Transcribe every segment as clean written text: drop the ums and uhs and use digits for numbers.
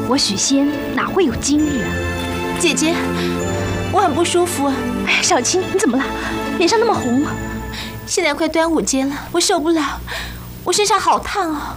我许仙哪会有今日啊？ 姐姐，我很不舒服啊。 哎，小青，你怎么了？脸上那么红。 现在快端午节了，我受不了，我身上好烫哦。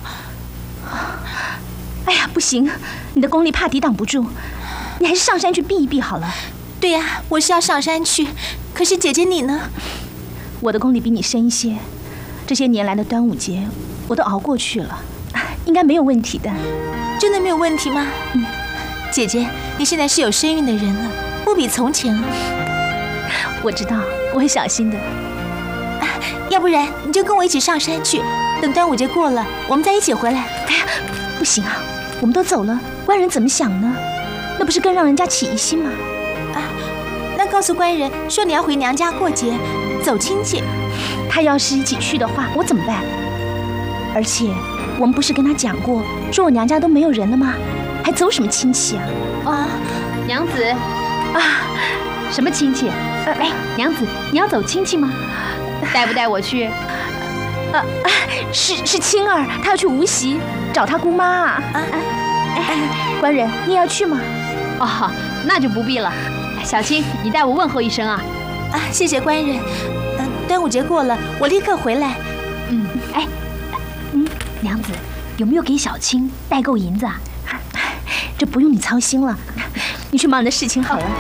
哎呀，不行，你的功力怕抵挡不住，你还是上山去避一避好了。 对呀，我是要上山去，可是姐姐你呢？ 我的功力比你深一些，这些年来的端午节我都熬过去了，应该没有问题的。 真的没有问题吗？姐姐，你现在是有身孕的人了，不比从前了。 我知道，我会小心的。 要不然你就跟我一起上山去，等端午节过了，我们再一起回来。 哎呀，不行啊，我们都走了，官人怎么想呢？那不是更让人家起疑心吗？ 那告诉官人说你要回娘家过节，走亲戚。 他要是一起去的话，我怎么办？而且我们不是跟他讲过，说我娘家都没有人了吗？还走什么亲戚啊？ 娘子啊， 什么亲戚？哎，娘子，你要走亲戚吗？带不带我去？ 是青儿，她要去无锡找她姑妈啊。官人，你也要去吗？ 哦，那就不必了。小青，你代我问候一声啊。 谢谢官人。端午节过了，我立刻回来。 娘子，有没有给小青带够银子啊？ 这不用你操心了，你去忙你的事情好了。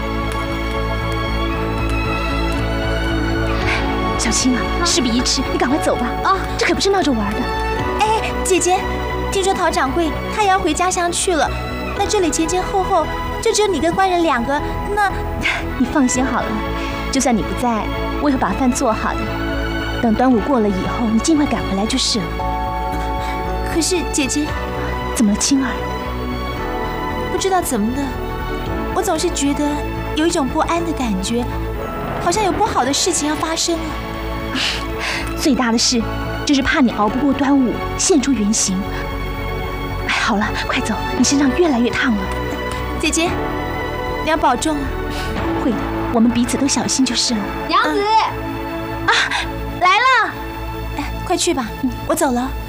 小青啊，事不宜迟，你赶快走吧。这可不是闹着玩的。 姐姐，听说陶掌柜他也要回家乡去了，那这里前前后后就只有你跟官人2个，那你放心好了，就算你不在，我也会把饭做好的。等端午过了以后，你尽快赶回来就是了。 可是姐姐， 怎么了，青儿？ 不知道怎么的，我总是觉得有一种不安的感觉，好像有不好的事情要发生了。 最大的事就是怕你熬不过端午，现出原形。好了，快走，你身上越来越烫了。 姐姐，你要保重啊。 会的，我们彼此都小心就是了。 娘子， 来了， 快去吧，我走了。